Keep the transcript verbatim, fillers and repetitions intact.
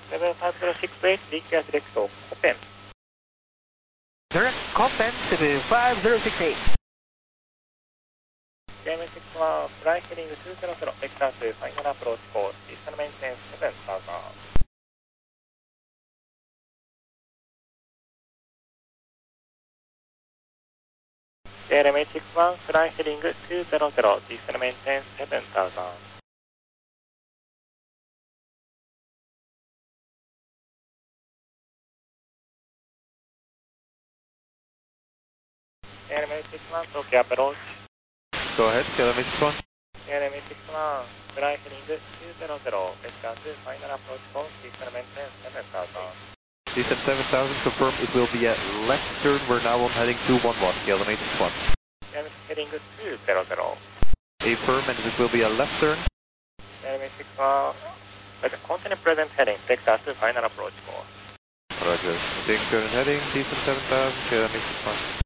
seven five zero six eight, request direct to Copen. Direct Copen, seven five zero six eight. J M six one, fly heading two zero zero, vector to final approach course, eastern maintenance seven thousand. J M six one, fly heading two zero zero, eastern maintenance seven thousand. J M six one, Tokyo approach. Go ahead, J M six one. J M six one, fly heading two zero zero, vector to final approach course, eastern maintenance seven thousand. Eastern seven thousand, confirm it will be a left turn. We're now on heading two one one, J M six one. J M heading two zero zero. Affirm, and it will be a left turn. J M six one, but continue present heading, vector to final approach course. Roger. Taking current heading, Eastern seven thousand, J M six one.